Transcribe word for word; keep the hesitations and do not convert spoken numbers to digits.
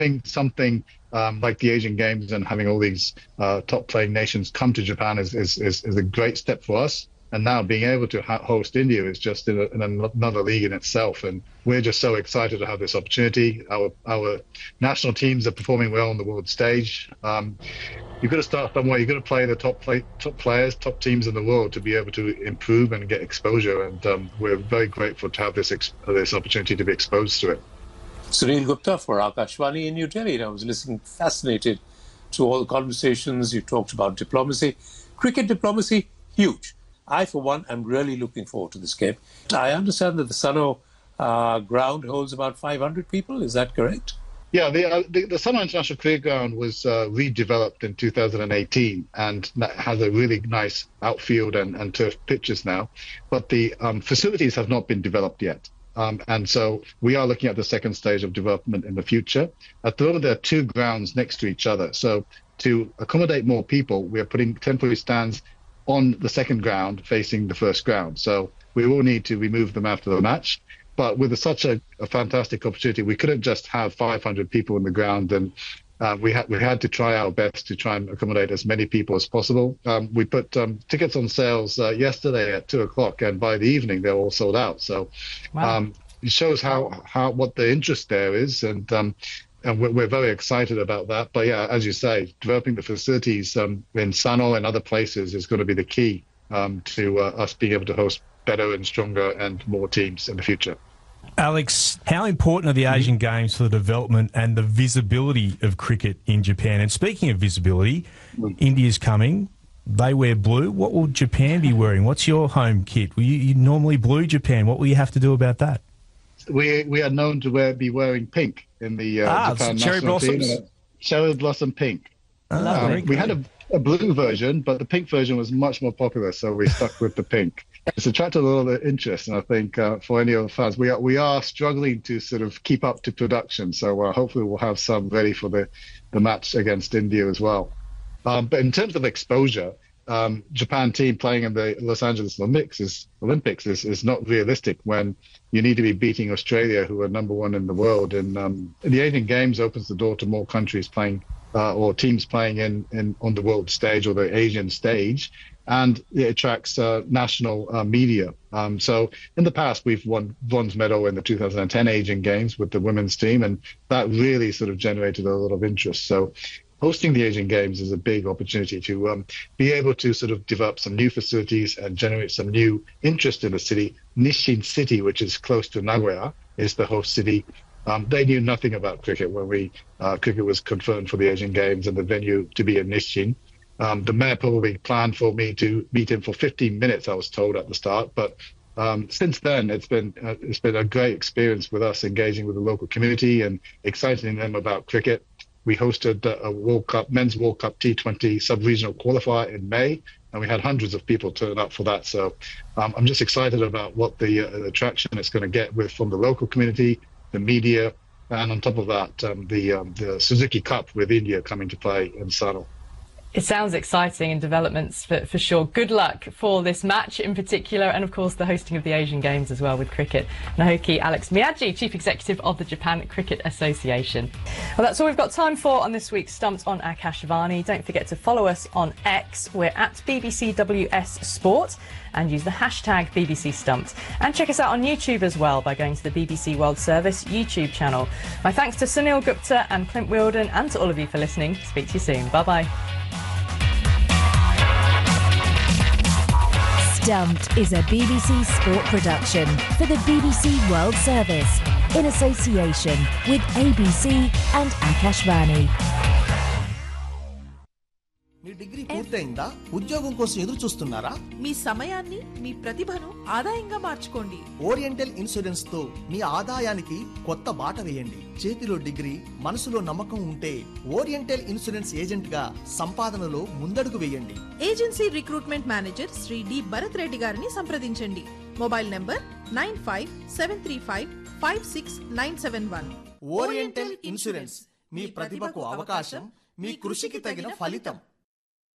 having something um, like the Asian Games and having all these uh, top playing nations come to Japan is, is, is, is a great step for us. And now being able to ha- host India is just in, a, in another league in itself. And we're just so excited to have this opportunity. Our our national teams are performing well on the world stage. Um, you've got to start somewhere. You've got to play the top play, top players, top teams in the world to be able to improve and get exposure. And um, we're very grateful to have this ex- this opportunity to be exposed to it. Sunil Gupta for Akashvani in New Delhi. And I was listening fascinated to all the conversations. You talked about diplomacy. Cricket diplomacy, huge. I, for one, am really looking forward to this game. I understand that the Sano uh, ground holds about five hundred people. Is that correct? Yeah, the uh, the, the Sano International Cricket Ground was uh, redeveloped in two thousand eighteen and has a really nice outfield and, and turf pitches now. But the um, facilities have not been developed yet. Um, and so we are looking at the second stage of development in the future. At the moment, there are two grounds next to each other. So to accommodate more people, we are putting temporary stands on the second ground facing the first ground. So we will need to remove them after the match. But with a, such a, a fantastic opportunity, we couldn't just have five hundred people in the ground. And uh, we, had we had to try our best to try and accommodate as many people as possible. Um, we put um, tickets on sales uh, yesterday at two o'clock, and by the evening, they're all sold out. So wow. um, it shows how, how what the interest there is. And um, And we're, we're very excited about that. But yeah, as you say, developing the facilities um, in Sano and other places is going to be the key um, to uh, us being able to host better and stronger and more teams in the future. Alex, how important are the Asian Games for the development and the visibility of cricket in Japan? And speaking of visibility, mm. India's coming. They wear blue. What will Japan be wearing? What's your home kit? Will you, you normally blue Japan. What will you have to do about that? We we are known to wear, be wearing pink in the uh, ah, Japan cherry national blossoms. team. Cherry blossom pink. Ah, um, we had a, a blue version, but the pink version was much more popular, so we stuck with the pink. It's attracted a lot of interest, and I think uh, for any of the fans, we are we are struggling to sort of keep up to production. So uh, hopefully we'll have some ready for the, the match against India as well. Um, but in terms of exposure, um, Japan team playing in the Los Angeles Olympics is Olympics is, is not realistic when you need to be beating Australia, who are number one in the world. And um, the Asian Games opens the door to more countries playing uh, or teams playing in, in on the world stage or the Asian stage. And it attracts uh, national uh, media. Um, so in the past, we've won bronze medal in the two thousand ten Asian Games with the women's team, and that really sort of generated a lot of interest. So hosting the Asian Games is a big opportunity to um, be able to sort of develop some new facilities and generate some new interest in the city. Nishin City, which is close to Nagoya, is the host city. Um, they knew nothing about cricket when we uh, cricket was confirmed for the Asian Games and the venue to be in Nishin. Um, the mayor probably planned for me to meet him for fifteen minutes, I was told at the start. But um, since then, it's been uh, it's been a great experience with us engaging with the local community and exciting them about cricket. We hosted a World Cup, men's World Cup T twenty sub-regional qualifier in May, and we had hundreds of people turn up for that. So um, I'm just excited about what the uh, attraction it's going to get with from the local community, the media, and on top of that, um, the um, the Suzuki Cup with India coming to play in Sano. It sounds exciting and developments for, for sure. Good luck for this match in particular, and of course the hosting of the Asian Games as well with cricket. Naoki Alex Miyagi, Chief Executive of the Japan Cricket Association. Well, that's all we've got time for on this week's Stumped on Akashvani. Don't forget to follow us on X. We're at B B C W S Sport, and use the hashtag B B C Stumped. And check us out on YouTube as well by going to the B B C World Service YouTube channel. My thanks to Sunil Gupta and Clint Wilden, and to all of you for listening. Speak to you soon. Bye-bye. Stumped is a B B C Sport production for the B B C World Service in association with A B C and Akashvani. Me degree పూర్తయిందా? ఉద్యోగం కోసం ఎదురు చూస్తున్నారా? మీ సమయాన్ని మీ ప్రతిభను ఆదాయంగా మార్చుకోండి. Oriental insurance తో మీ ఆదాయానికి కొత్త బాట వేయండి. చేతిలో డిగ్రీ, మనసులో నమ్మకం ఉంటే ఓరియంటల్ ఇన్సూరెన్స్ ఏజెంట్ గా సంపాదనలో ముందడుగు వేయండి. Agency recruitment manager Shri D Bharat Reddy గారిని సంప్రదించండి. Mobile number nine five seven three five five six nine seven one. Oriental insurance, మీ ప్రతిభకు అవకాశం, మీ కృషికి తగిన ఫలితం.